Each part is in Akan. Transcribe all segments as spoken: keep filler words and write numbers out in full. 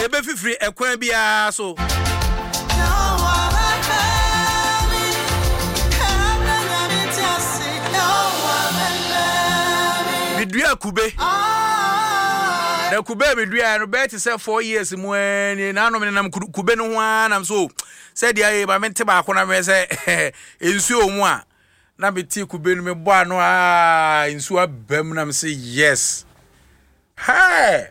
ebe fifiri ekwan bia so bidua kube na kube bidua no bet say four years mu ani na no me nam kube no ho anam so say dia e ba mente ba ko na me say ensu omu a na beti kube no me bo ano a ensu abam na me say yes hey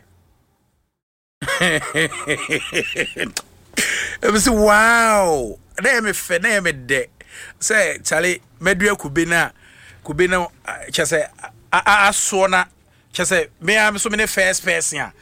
I say wow na me fe na me de say chale medua kube na kube na chese a aso na chese me am so me first person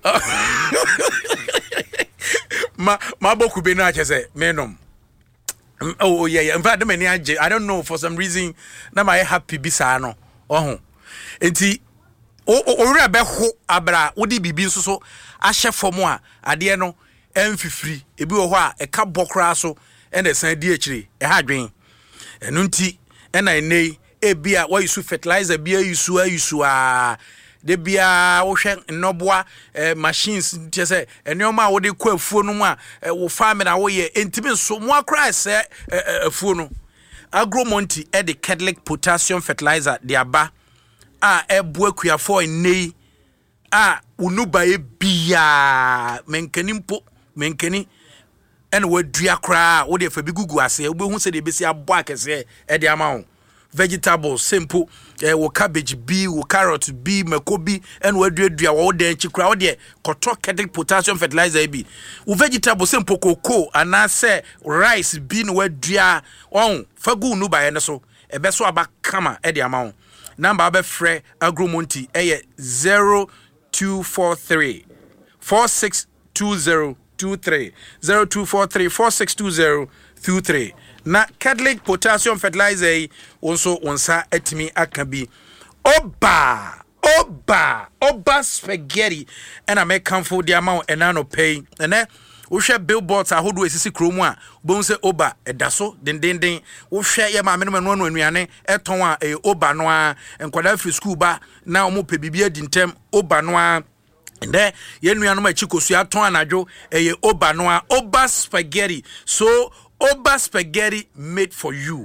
ma ma boku be na chese me nom oh yeah yeah in fact me I don't know for some reason na my happy bisa no oh enti o o re be ho abra wodi bibi nso so ahye fomo a ade no emfifiri ebi wo ho a e ka bokra so e na san di akire e ha dwen enu nti e na enei ebia wa yusu fertilizer bia yusu ayusu a de bia wo hwe nnoboa machines tese enoma wo de kwa afuo no mu a wo farm na wo ye entimi so mo akra se afuo no Agromonti e de Kedlic potassium fertilizer de aba a ebo akuafo nei a unuba e bia menkani mpo menkani ene wadua kra wo de fa bi gugu ase wo behu se de besi abo akese e de ama wo vegetables simple eh wo cabbage bi wo carrot bi mako bi and wo duadua wo de chikura wo de koto Kedlic potassium fertilizer bi wo vegetable simple cocoa ana se rice bi no wadua on fagu nu ba ye so e be so aba kama e de ama wo number be frɛ Agromonti eh zero two four three four six two zero two three zero two four three four six two zero two three na Kedlic potassium fertilizer also onsa etimi akabi oba oba oba spaghetti and I make comfort the amount and no pay and then we share billboards ahodo esisi kromu a bo nse oba edaso den den den wo hwe ye ma me no no anuane eton a e oba no a enkwada free school ba na omo pe bibia di ntem oba no a ende ye nuano ma chikosu aton anadwo e oba no a oba spaghetti so Oba spaghetti made for you.